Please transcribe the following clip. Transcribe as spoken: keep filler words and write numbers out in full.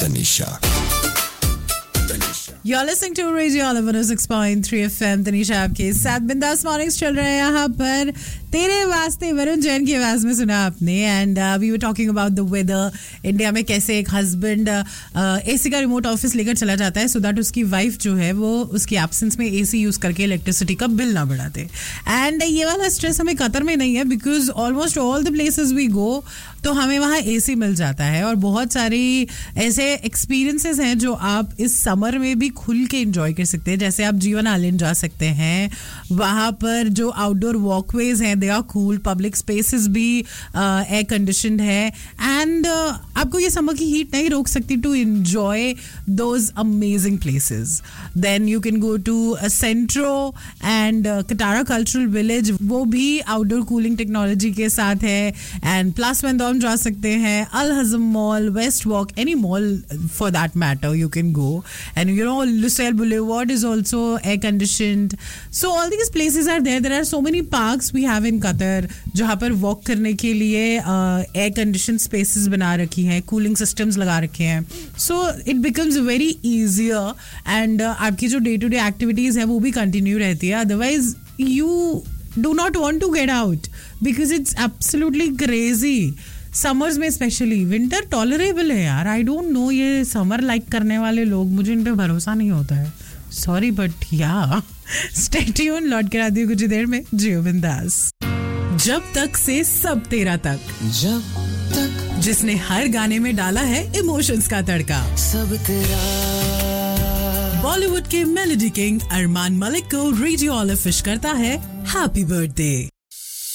Tanisha. You're listening to Radio Olive one oh six point three F M. Tanisha आपके साथ बिंदास mornings चल रहे हैं यहाँ पर. तेरे वास्ते वरुण जैन की आवाज में सुना आपने. And we were talking about the weather. India में कैसे एक हस्बैंड एसी का रिमोट ऑफिस लेकर चला जाता है सो दैट उसकी वाइफ जो है वो उसकी एब्सेंस में एसी यूज करके इलेक्ट्रिसिटी का बिल ना बढ़ाते. एंड ये वाला स्ट्रेस हमें कतर में नहीं है because almost all the places we go तो हमें वहाँ एसी मिल जाता है. और बहुत सारी ऐसे एक्सपीरियंसेस हैं जो आप इस समर में भी खुल के एंजॉय कर सकते हैं. जैसे आप जीवन आइलैंड जा सकते हैं. वहाँ पर जो आउटडोर वॉकवेज हैं they are cool. Public spaces भी एयर कंडीशनड है. एंड uh, आपको ये समर की हीट नहीं रोक सकती to enjoy those amazing places. Then you can go to centres and Katara cultural village. वो भी आउटडोर कूलिंग टेक्नोलॉजी के साथ है. एंड प्लस वेंडोम जा सकते हैं. अल हज़म mall, waste walk, any mall for that matter you can go. And you know Lucille Boulevard is also air conditioned. So all these places are there. There are so many parks we have in Qatar जहाँ पर walk करने के लिए air conditioned spaces बना रखी हैं, cooling systems लगा रखे हैं. So it becomes very easier and uh, आपकी जो day to day activities है वो भी continue रहती है. Otherwise you do not want to get out because it's absolutely crazy. Summers में स्पेशली. विंटर टॉलरेबल है यार. आई डोंट नो ये समर लाइक करने वाले लोग, मुझे इन पे भरोसा नहीं होता है. सॉरी बट या स्टे ट्यून. लौट कर आती हूँ कुछ देर में. जियो बिंदास. जब तक से सब तेरा तक, जब तक जिसने हर गाने में डाला है इमोशंस का तड़का. सब तेरा. बॉलीवुड के मेलोडी किंग अरमान मलिक को रेडियो ऑलिव विश करता है हैप्पी बर्थडे.